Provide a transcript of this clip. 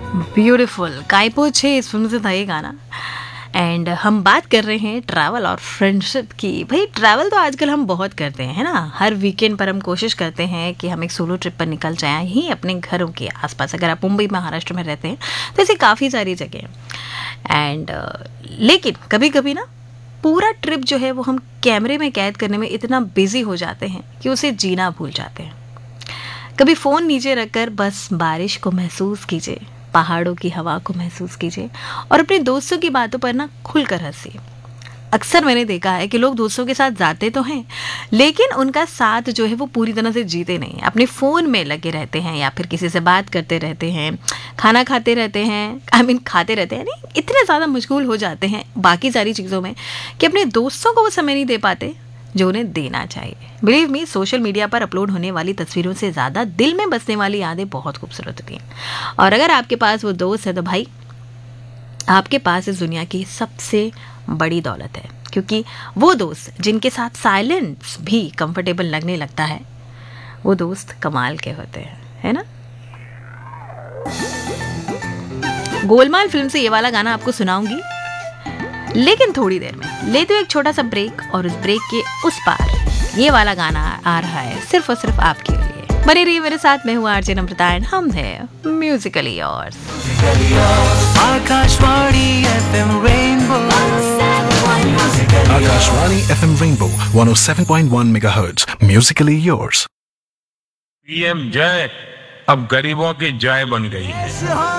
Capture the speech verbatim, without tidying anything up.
Beautiful काइपो छे इस film से था ये गाना। एंड हम बात कर रहे हैं ट्रैवल और फ्रेंडशिप की। भाई ट्रैवल तो आजकल हम बहुत करते हैं, है ना। हर वीकेंड पर हम कोशिश करते हैं कि हम एक सोलो ट्रिप पर निकल जाएं ही अपने घरों के आसपास। अगर आप मुंबई महाराष्ट्र में रहते हैं तो ऐसी काफ़ी सारी जगह हैं। एंड uh, लेकिन कभी कभी ना पूरा ट्रिप जो है वो हम कैमरे में कैद करने में इतना बिजी हो जाते हैं कि उसे जीना भूल जाते हैं। कभी फ़ोन नीचे रखकर बस बारिश को महसूस कीजिए, पहाड़ों की हवा को महसूस कीजिए और अपने दोस्तों की बातों पर ना खुलकर हंसिए। अक्सर मैंने देखा है कि लोग दोस्तों के साथ जाते तो हैं लेकिन उनका साथ जो है वो पूरी तरह से जीते नहीं हैं। अपने फ़ोन में लगे रहते हैं या फिर किसी से बात करते रहते हैं, खाना खाते रहते हैं, आई I मीन mean, खाते रहते हैं नहीं, इतने ज़्यादा मशगूल हो जाते हैं बाकी सारी चीज़ों में कि अपने दोस्तों को वो समय नहीं दे पाते जो उन्हें देना चाहिए। बिलीव मी, सोशल मीडिया पर अपलोड होने वाली तस्वीरों से ज़्यादा दिल में बसने वाली यादें बहुत खूबसूरत होती हैं। और अगर आपके पास वो दोस्त है तो भाई आपके पास इस दुनिया की सबसे बड़ी दौलत है, क्योंकि वो दोस्त जिनके साथ साइलेंस भी कंफर्टेबल लगने लगता है वो दोस्त कमाल के होते हैं, है ना। गोलमाल फिल्म से ये वाला गाना आपको सुनाऊंगी लेकिन थोड़ी देर में। लेते हुए एक छोटा सा ब्रेक और उस ब्रेक के उस पार ये वाला गाना आ रहा है सिर्फ और सिर्फ आपके लिए। बने रहिए मेरे साथ, मैं हूँ आरजे नम्रता एंड हम है Musically yours. Akashvani FM rainbow Akashvani FM rainbow one oh seven point one megahertz musically yours। PM जय अब गरीबों की जय बन गई है।